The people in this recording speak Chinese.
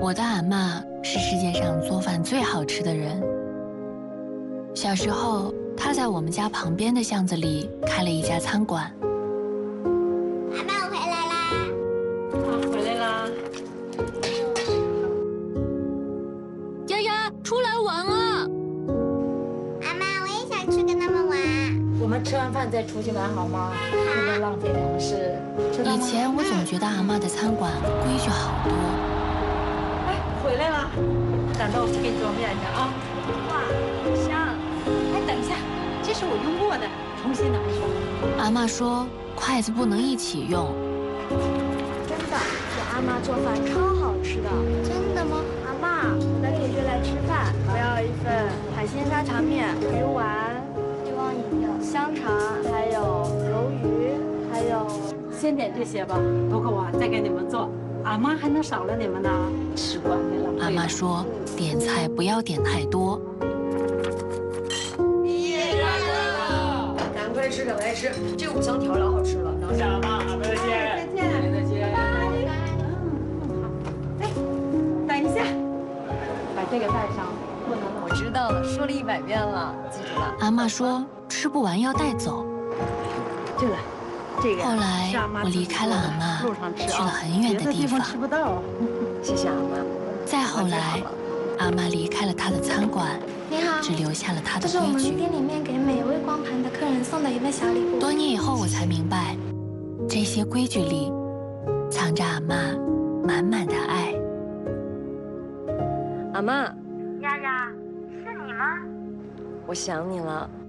我的阿嬷是世界上做饭最好吃的人。小时候，她在我们家旁边的巷子里开了一家餐馆。 阿嬷，我回来啦！ 回来啦！ 丫丫，出来玩啊！ 阿嬷，我也想去跟他们玩。 我们吃完饭再出去玩好吗？不能浪费粮食。 以前我总觉得阿嬷的餐馆规矩好多。 哎，回来了，等豆腐给你做面去啊。哇，好香！哎，等一下，这是我用过的，重新拿去。 阿嬷说，筷子不能一起用。 真的，我阿妈做饭超好吃的。 真的吗？ 阿妈，我们可以约来吃饭。我要一份海鲜沙茶面、鱼丸、希望饮料、香肠，还有鱿鱼，还有…… 先点这些吧，不够啊，再给你们做。阿妈还能少了你们呢，吃惯没了。 阿嬷说，点菜不要点太多。 赶快吃，赶快吃，这五香条老好吃了。等下妈，再见。再见。再见。哎，等一下，把这个带上，不能冷。 我知道了，说了100遍了，记住了。 阿嬷说，吃不完要带走。 这个。 后来我离开了阿嬷，去了很远的地方。 吃不到。 谢谢阿妈。 再后来，阿嬷离开了她的餐馆， 你好， 只留下了她的这是我们规矩。 店里面给每位光盘的客人送的一份小礼物。 多年以后，我才明白，这些规矩里藏着阿嬷满满的爱。 阿妈， 丫丫，是你吗？ 我想你了。